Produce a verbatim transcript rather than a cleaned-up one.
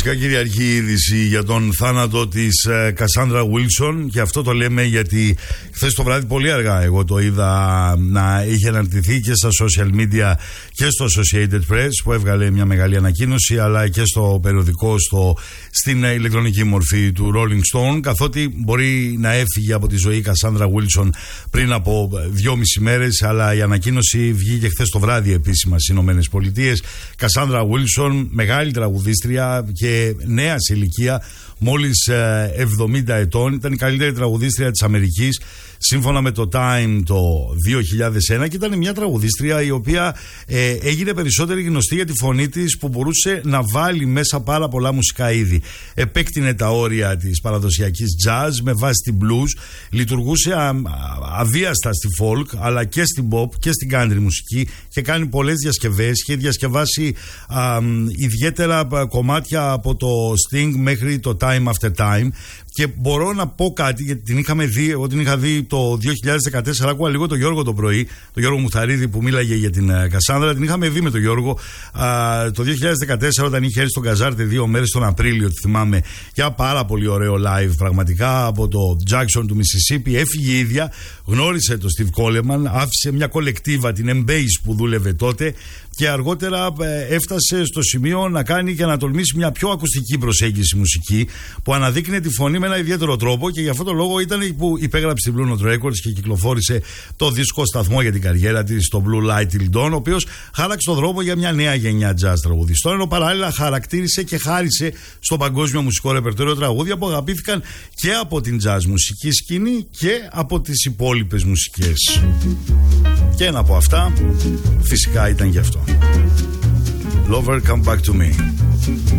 Φυσικά κυριαρχεί η είδηση για τον θάνατο της Κασάνδρα Βίλσον, και αυτό το λέμε γιατί χθες το βράδυ πολύ αργά εγώ το είδα να είχε αναρτηθεί και στα social media και στο Associated Press, που έβγαλε μια μεγάλη ανακοίνωση, αλλά και στο περιοδικό, στο, στην ηλεκτρονική μορφή του Rolling Stone, καθότι μπορεί να έφυγε από τη ζωή η Κασάνδρα Βίλσον πριν από δυόμιση μέρες, αλλά η ανακοίνωση βγήκε χθες το βράδυ επίσημα στις Ηνωμένες Πολιτείες. Κασάνδρα Βίλσον, μεγάλη τραγουδίστρια και νέα σε ηλικία, μόλις εβδομήντα ετών, ήταν η καλύτερη τραγουδίστρια της Αμερικής σύμφωνα με το Time το δύο χιλιάδες ένα, και ήταν μια τραγουδίστρια η οποία ε, έγινε περισσότερη γνωστή για τη φωνή της, που μπορούσε να βάλει μέσα πάρα πολλά μουσικά είδη. Επέκτηνε τα όρια της παραδοσιακής jazz με βάση την blues, λειτουργούσε α, α, αβίαστα στη folk αλλά και στην pop και στην country μουσική, και κάνει πολλές διασκευές. Είχε διασκευάσει α, ιδιαίτερα κομμάτια από το Sting μέχρι το Time After Time. Και μπορώ να πω κάτι, γιατί την είχαμε δει, εγώ την είχα δει το δύο χιλιάδες δεκατέσσερα. Άκουγα λίγο τον Γιώργο το πρωί, τον Γιώργο Μουθαρίδη που μίλαγε για την uh, Κασάνδρα. Την είχαμε δει με τον Γιώργο uh, το δύο χιλιάδες δεκατέσσερα, όταν είχε έρθει στον Καζάρτε δύο μέρες τον Απρίλιο, τη θυμάμαι, για πάρα πολύ ωραίο live πραγματικά από το Jackson του Mississippi. Έφυγε η ίδια, γνώρισε τον Steve Coleman, άφησε μια κολεκτίβα, την Embase, που δούλευε τότε, και αργότερα ε, έφτασε στο σημείο να κάνει και να τολμήσει μια πιο ακουστική προσέγγιση μουσική, που αναδείκνε τη φωνή με ένα ιδιαίτερο τρόπο, και γι' αυτό το λόγο ήταν που υπέγραψε την Blue Note Records και κυκλοφόρησε το δίσκο σταθμό για την καριέρα της, το Blue Light Till Dawn, ο οποίος χάραξε τον δρόμο για μια νέα γενιά jazz τραγουδιστών, ενώ παράλληλα χαρακτήρισε και χάρισε στο παγκόσμιο μουσικό ρεπερτόριο τραγούδια που αγαπήθηκαν και από την jazz μουσική σκηνή και από τις υπόλοιπες μουσικές. Και ένα από αυτά φυσικά ήταν και αυτό. Lover, come back to me.